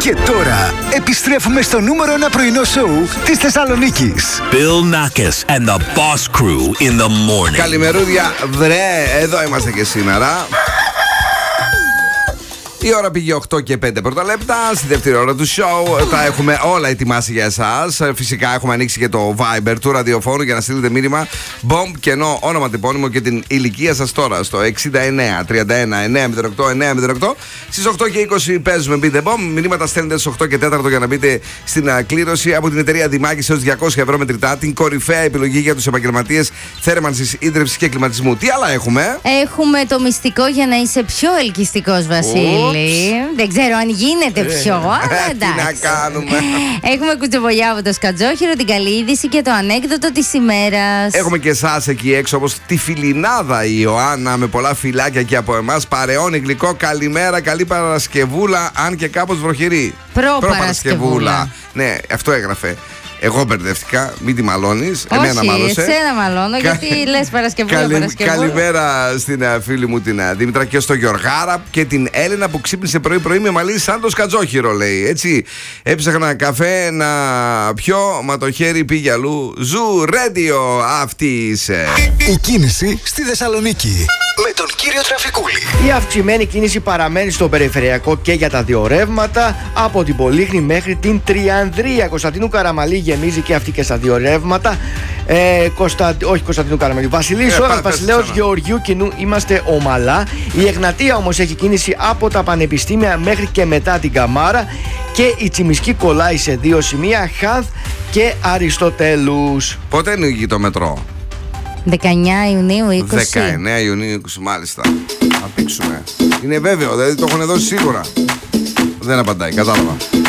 Και τώρα επιστρέφουμε στο νούμερο 1 πρωινό σοου της Θεσσαλονίκης. Bill Nackis and the Boss Crew in the morning. Καλημερούδια, εδώ είμαστε και σήμερα. Η ώρα πήγε 8 και 5 πρώτα λεπτά. Στη δεύτερη ώρα του show τα έχουμε όλα ετοιμάσει για εσάς. Φυσικά έχουμε ανοίξει και το Viber του ραδιοφώνου για να στείλετε μήνυμα Bomb, κενό, όνομα, τεπώνυμο και την ηλικία σας τώρα στο 69 31 908 908. Στις 8 και 20 παίζουμε Beat the Bomb. Μηνύματα στέλνετε στις 8 και 4 για να μπείτε στην κλήρωση από την εταιρεία Δημάκης έως 200 ευρώ μετρητά. Την κορυφαία επιλογή για τους επαγγελματίες θέρμανσης, ίδρυψης και κλιματισμού. Τι άλλα έχουμε? Έχουμε το μυστικό για να είσαι πιο ελκυστικός, Βασίλη. Δεν ξέρω αν γίνεται πιο, αλλά εντάξει. Τι να κάνουμε. Έχουμε κουτσομπολιά από το Σκατζόχυρο, την καλή είδηση και το ανέκδοτο της ημέρας. Έχουμε και εσάς εκεί έξω, όπως τη Φιλινάδα η Ιωάννα, με πολλά φιλάκια και από εμάς. Παρεώνει γλυκό, καλημέρα, καλή Παρασκευούλα, αν και κάπως βροχερή. Προπαρασκευούλα. Ναι, αυτό έγραφε. Εγώ μπερδεύτηκα, μην τη μαλώνεις. Εμένα μάλωσε. Εσένα μαλώνω, γιατί λες Παρασκευούλα. Καλημέρα στην φίλη μου την Δήμητρα και στο Γιωργάρα και την Έλενα που ξύπνησε πρωί-πρωί με μαλλί σαν το Σκατζόχυρο, λέει. Έτσι, έψαχνα καφέ να πιω, μα το χέρι πήγε αλλού. Ζου Radio, αυτή είσαι. Η κίνηση στη Θεσσαλονίκη με τον κύριο Τραφικούλη. Η αυξημένη κίνηση παραμένει στο περιφερειακό και για τα δύο ρεύματα. Από την Πολύχνη μέχρι την Τριανδρία. Κωνσταντίνου Καραμαλή γεμίζει και αυτή και στα δύο ρεύματα. Όχι Κωνσταντίνου Καραμαλή. Βασιλής Ώρας, Βασιλέως Γεωργίου κοινού είμαστε ομαλά. Η Εγνατία όμως έχει κίνηση από τα πανεπιστήμια μέχρι και μετά την Καμάρα. Και η Τσιμισκή κολλάει σε δύο σημεία, Χανθ και Αριστοτέλους. Πότε ανοίγει το μετρό? 19 Ιουνίου 20. 19 Ιουνίου 20, μάλιστα. Θα πήξουμε. Είναι βέβαιο, δηλαδή το έχουν δώσει σίγουρα. Δεν απαντάει, κατάλαβα.